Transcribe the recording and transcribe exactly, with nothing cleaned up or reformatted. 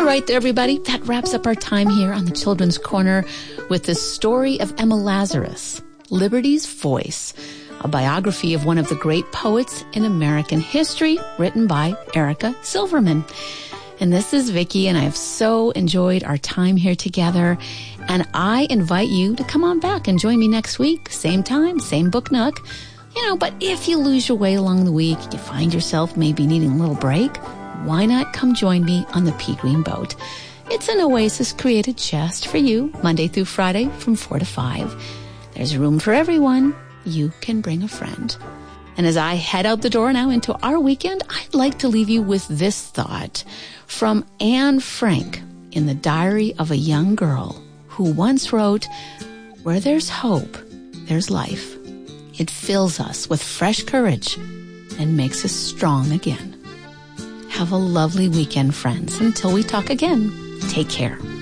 All right, there, everybody. That wraps up our time here on the Children's Corner with the story of Emma Lazarus, Liberty's Voice, a biography of one of the great poets in American history, written by Erica Silverman. And this is Vicki, and I have so enjoyed our time here together. And I invite you to come on back and join me next week. Same time, same book nook. You know, but if you lose your way along the week, you find yourself maybe needing a little break, why not come join me on the Pea Green Boat? It's an oasis created just for you, Monday through Friday from four to five. There's room for everyone. You can bring a friend. And as I head out the door now into our weekend, I'd like to leave you with this thought from Anne Frank in The Diary of a Young Girl, who once wrote, "Where there's hope, there's life. It fills us with fresh courage and makes us strong again." Have a lovely weekend, friends. Until we talk again, take care.